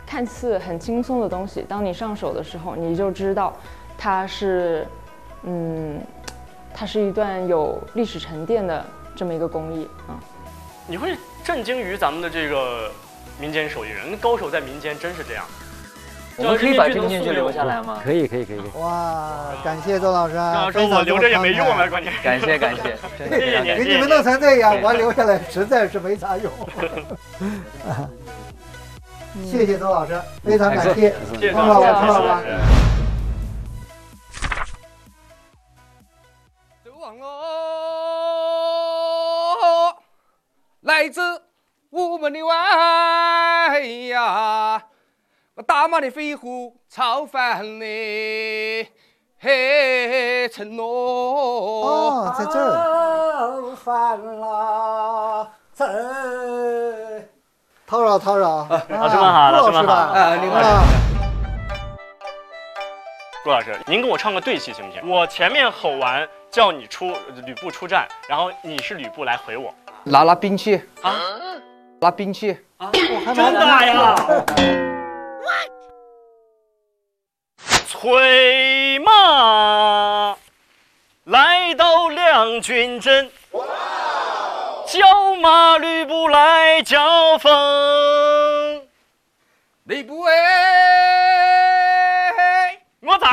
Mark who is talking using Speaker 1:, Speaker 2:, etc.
Speaker 1: 看似很轻松的东西，当你上手的时候，你就知道它是，它是一段有历史沉淀的这么一个工艺啊。
Speaker 2: 你会震惊于咱们的这个民间手艺人，高手在民间真是这样。
Speaker 3: 我们可以把这个面具留下来吗？
Speaker 4: 可以。
Speaker 5: 哇，感谢周老师。
Speaker 2: 刚说我留着也没用了，关键。
Speaker 3: 感谢，
Speaker 2: 谢谢您。
Speaker 5: 给你们弄成这样，我留下来实在是没啥用。谢谢周老师，非常感谢。
Speaker 2: 谢谢周
Speaker 5: 老师。
Speaker 6: 走往哦，来自我们的外呀。大马的飞虎超凡嘞，嘿，承诺。
Speaker 5: 哦，在这儿。
Speaker 7: 超凡了，
Speaker 5: 叨扰。
Speaker 2: 老师们好，
Speaker 5: 老师吧。
Speaker 6: 你好。
Speaker 2: 顾老师，您跟我唱个对戏行不行？我前面吼完叫你出吕布出战，然后你是吕布来回我。
Speaker 6: 拿兵器
Speaker 2: 啊？
Speaker 6: 拿兵器
Speaker 2: 啊？真的呀？催马来到两军阵，叫马吕布来交锋。
Speaker 6: 吕布哎，